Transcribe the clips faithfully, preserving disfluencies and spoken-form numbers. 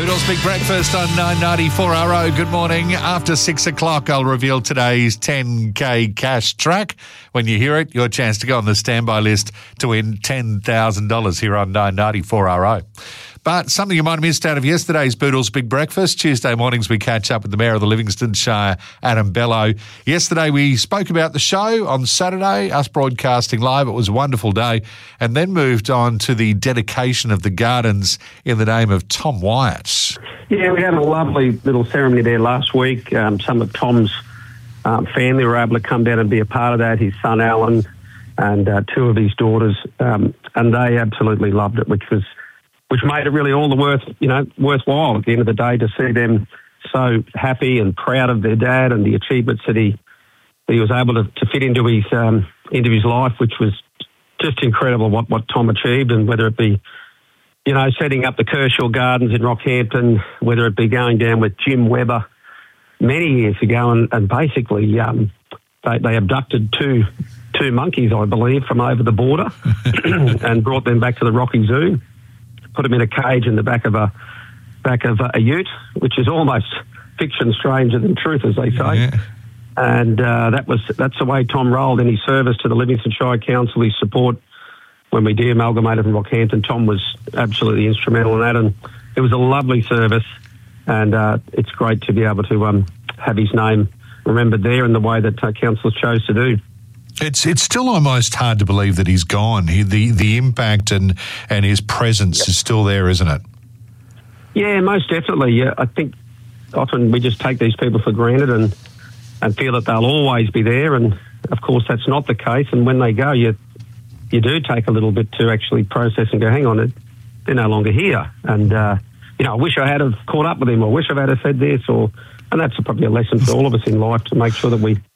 Boodles Big Breakfast on nine ninety-four R O. Good morning. After six o'clock, I'll reveal today's ten K cash track. When you hear it, your chance to go on the standby list to win ten thousand dollars here on nine ninety-four R O. But something you might have missed out of yesterday's Boodles Big Breakfast. Tuesday mornings we catch up with the Mayor of the Livingston Shire, Adam Bello. Yesterday we spoke about the show. On Saturday, us broadcasting live. It was a wonderful day. And then moved on to the dedication of the gardens in the name of Tom Wyatt. Yeah, we had a lovely little ceremony there last week. Um, some of Tom's um, family were able to come down and be a part of that. His son Alan and uh, two of his daughters. Um, and they absolutely loved it, which was... which made it really all the worth, you know, worthwhile at the end of the day to see them so happy and proud of their dad and the achievements that he that he was able to, to fit into his um, into his life, which was just incredible what, what Tom achieved, and whether it be, you know, setting up the Kershaw Gardens in Rockhampton, whether it be going down with Jim Webber many years ago, and, and basically um, they, they abducted two two monkeys, I believe, from over the border and brought them back to the Rocky Zoo. Put them in a cage in the back of a back of a ute, which is almost fiction stranger than truth, as they say. Yeah. And uh, that was that's the way Tom rolled in his service to the Livingston Shire Council. His support when we de-amalgamated from Rockhampton, Tom was absolutely instrumental in that, and it was a lovely service. And uh, it's great to be able to um, have his name remembered there in the way that uh, councillors chose to do. It's it's still almost hard to believe that he's gone. He, the the impact and, and his presence yep. is still there, isn't it? Yeah, most definitely. Yeah, I think often we just take these people for granted and and feel that they'll always be there. And of course, that's not the case. And when they go, you you do take a little bit to actually process and go, hang on, they're no longer here. And uh, you know, I wish I had have caught up with him. Or wish I had have said this. Or and that's probably a lesson for all of us in life, to make sure that we.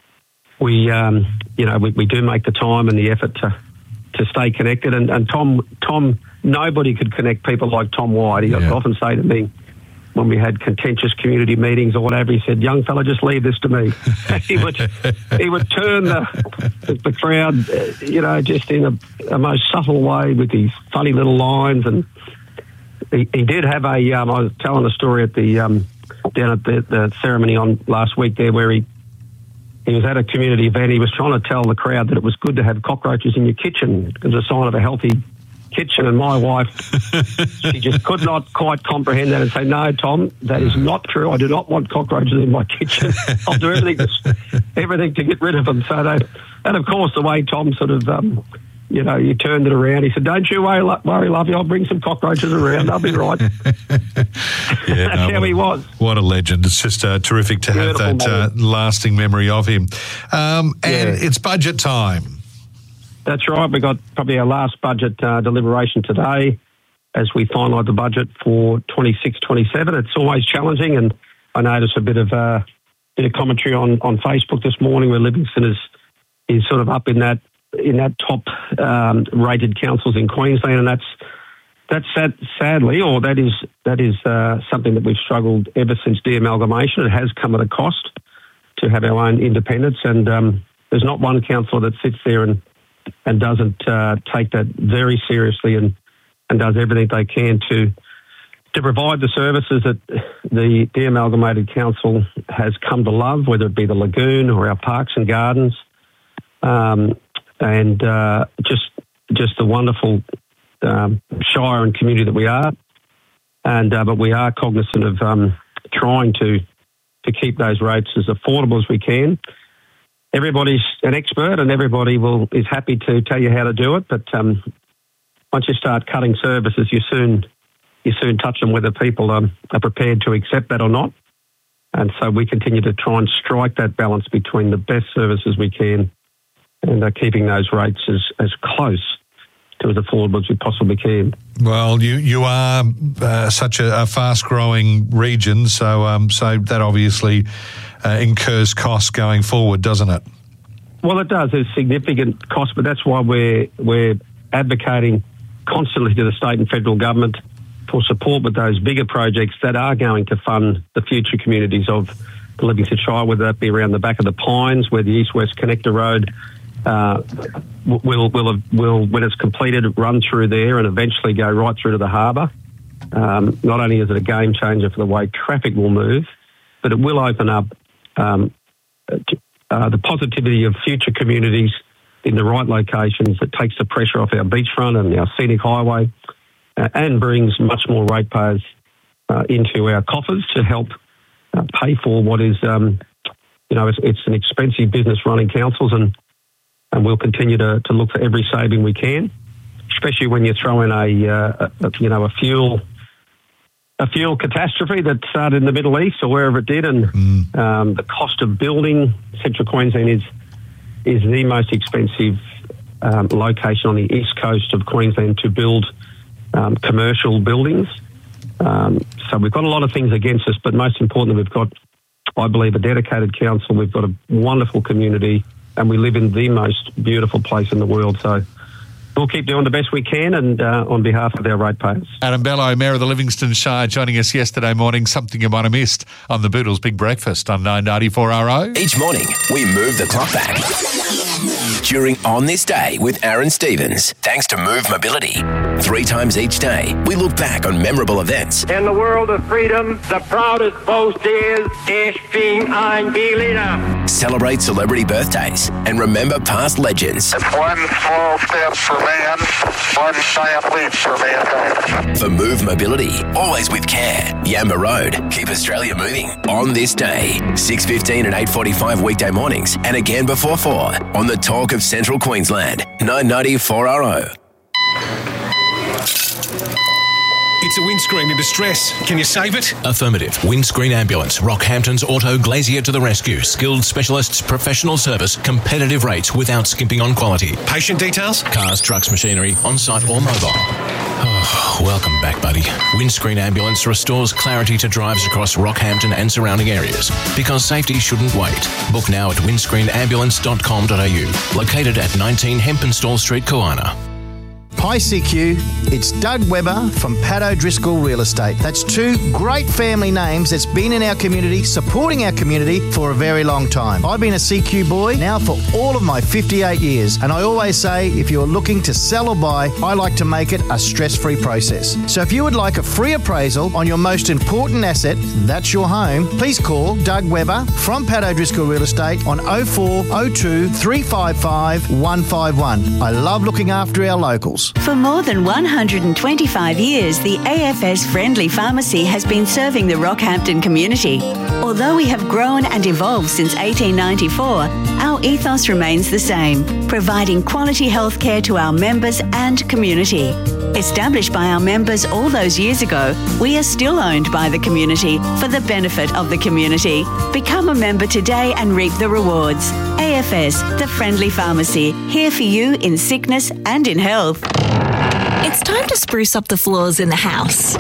We, um, you know, we, we do make the time and the effort to to stay connected. And, and Tom, Tom, nobody could connect people like Tom Wyatt. He yeah. often say to me when we had contentious community meetings or whatever, he said, "Young fella, just leave this to me." he would he would turn the the crowd, you know, just in a, a most subtle way with these funny little lines. And he, he did have a. Um, I was telling a story at the um, down at the, the ceremony on last week there, where he. He was at a community event. He was trying to tell the crowd that it was good to have cockroaches in your kitchen as a sign of a healthy kitchen. And my wife, she just could not quite comprehend that and say, "No, Tom, that is not true. I do not want cockroaches in my kitchen. I'll do everything to, everything to get rid of them." So they, and of course, the way Tom sort of, um, you know, he turned it around. He said, "Don't you worry, worry, lovey. I'll bring some cockroaches around. I'll be right." Yeah, That's no, how he was. What a legend. It's just uh, terrific to Beautiful have that uh, lasting memory of him. Um, and yeah. It's budget time. That's right. We got probably our last budget uh, deliberation today as we finalise the budget for twenty-six twenty-seven. It's always challenging, and I noticed a bit of uh, bit of commentary on, on Facebook this morning where Livingston is is sort of up in that in that top um, rated councils in Queensland, and that's that's sad, sadly, or that is that is uh, something that we've struggled ever since de-amalgamation. It has come at a cost to have our own independence, and um, there's not one councillor that sits there and and doesn't uh, take that very seriously and, and does everything they can to to provide the services that the de-amalgamated council has come to love, whether it be the lagoon or our parks and gardens, um, and uh, just just the wonderful um, shire and community that we are. And uh, but we are cognizant of um, trying to to keep those rates as affordable as we can. Everybody's an expert, and everybody will is happy to tell you how to do it. But um, once you start cutting services, you soon you soon touch them whether people um, are prepared to accept that or not. And so we continue to try and strike that balance between the best services we can and uh, keeping those rates as, as close to as affordable as we possibly can. Well, you you are uh, such a, a fast-growing region, so um, so that obviously uh, incurs costs going forward, doesn't it? Well, it does. There's significant costs, but that's why we're we're advocating constantly to the state and federal government for support with those bigger projects that are going to fund the future communities of the Livingston Shire, whether that be around the back of the Pines, where the East-West Connector Road uh, will, will, will, will, when it's completed, run through there and eventually go right through to the harbour. um, not only is it a game changer for the way traffic will move, but it will open up um, uh, the positivity of future communities in the right locations that takes the pressure off our beachfront and our scenic highway uh, and brings much more ratepayers uh, into our coffers to help uh, pay for what is, um, you know, it's, it's an expensive business running councils, and and we'll continue to, to look for every saving we can, especially when you throw in a, uh, a you know, a fuel a fuel catastrophe that started in the Middle East or wherever it did, and mm. um, the cost of building Central Queensland is is the most expensive um, location on the east coast of Queensland to build um, commercial buildings. Um, so we've got a lot of things against us, but most importantly, we've got, I believe, a dedicated council. We've got a wonderful community, and we live in the most beautiful place in the world. So we'll keep doing the best we can, and uh, on behalf of our ratepayers. Adam Bello, Mayor of the Livingston Shire, joining us yesterday morning. Something you might have missed on the Boodles Big Breakfast on nine ninety-four R O. Each morning, we move the clock back. During On This Day with Aaron Stevens, thanks to Move Mobility. Three times each day, we look back on memorable events. In the world of freedom, the proudest boast is, Ich bin ein Berliner. Celebrate celebrity birthdays and remember past legends. It's one small step for man, one giant leap for mankind. For Move Mobility, always with care. Yamba Road, keep Australia moving. On This Day, six fifteen and eight forty-five weekday mornings, and again before four on the Talk of Central Queensland, nine ninety-four R O. It's a windscreen in distress. Can you save it? Affirmative. Windscreen Ambulance. Rockhampton's Auto Glazier to the rescue. Skilled specialists, professional service, competitive rates without skimping on quality. Patient details? Cars, trucks, machinery, on-site or mobile. Oh, welcome back, buddy. Windscreen Ambulance restores clarity to drives across Rockhampton and surrounding areas, because safety shouldn't wait. Book now at windscreen ambulance dot com dot a u. Located at nineteen Hempenstall Street, Kawana. Hi C Q, it's Doug Webber from Pat O'Driscoll Real Estate. That's two great family names that's been in our community, supporting our community for a very long time. I've been a C Q boy now for all of my fifty-eight years, and I always say if you're looking to sell or buy, I like to make it a stress-free process. So if you would like a free appraisal on your most important asset, that's your home, please call Doug Webber from Pat O'Driscoll Real Estate on oh four oh two, three five five, one five one. I love looking after our locals. For more than one hundred twenty-five years, the A F S Friendly Pharmacy has been serving the Rockhampton community. Although we have grown and evolved since eighteen ninety-four, our ethos remains the same, providing quality healthcare to our members and community. Established by our members all those years ago, we are still owned by the community for the benefit of the community. Become a member today and reap the rewards. A F S, the Friendly Pharmacy, here for you in sickness and in health. It's time to spruce up the floors in the house.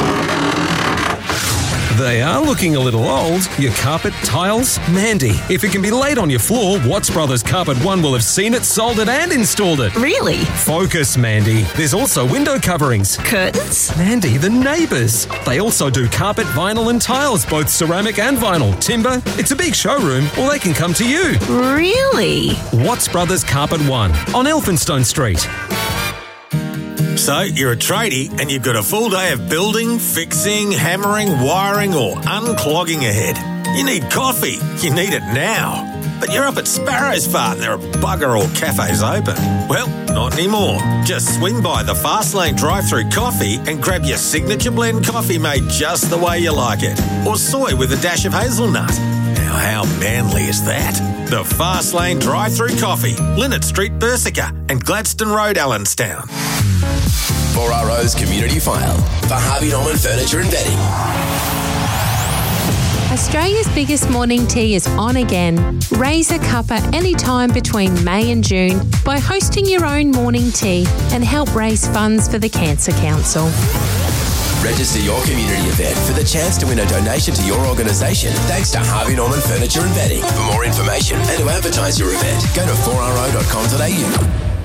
They are looking a little old. Your carpet, tiles, Mandy. If it can be laid on your floor, Watts Brothers Carpet One will have seen it, sold it and installed it. Really? Focus, Mandy. There's also window coverings. Curtains? Mandy, the neighbours. They also do carpet, vinyl and tiles, both ceramic and vinyl. Timber. It's a big showroom, or they can come to you. Really? Watts Brothers Carpet One on Elphinstone Street. So, you're a tradie and you've got a full day of building, fixing, hammering, wiring or unclogging ahead. You need coffee. You need it now. But you're up at Sparrow's Fart and there are bugger all cafes open. Well, not anymore. Just swing by the Fastlane drive-through coffee and grab your signature blend coffee made just the way you like it. Or soy with a dash of hazelnut. Now, how manly is that? The Fastlane drive-through coffee. Linnet Street, Bersica and Gladstone Road, Allenstown. four R O's Community File for Harvey Norman Furniture and Bedding. Australia's biggest morning tea is on again. Raise a cuppa anytime between May and June by hosting your own morning tea and help raise funds for the Cancer Council. Register your community event for the chance to win a donation to your organisation thanks to Harvey Norman Furniture and Bedding. For more information and to advertise your event, go to four r o dot com dot a u.